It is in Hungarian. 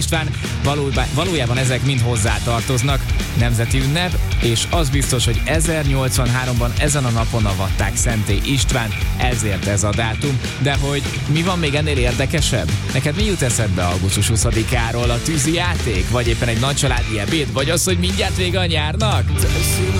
István, valójában ezek mind hozzá tartoznak, nemzeti ünnep, és az biztos, hogy 1083-ban ezen a napon avatták Szentély Istvánt, ezért ez a dátum. De hogy mi van még ennél érdekesebb? Neked mi jut eszedbe augusztus 20-áról? A tűzi játék? Vagy éppen egy nagy családi ebéd? Vagy az, hogy mindjárt vége a nyárnak?